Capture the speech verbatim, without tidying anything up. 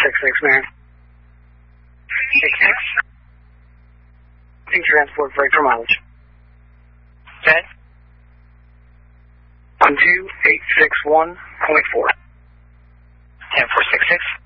six six, man. six six. Transport freight for mileage. Okay. one two eight six one point four. ten four six six.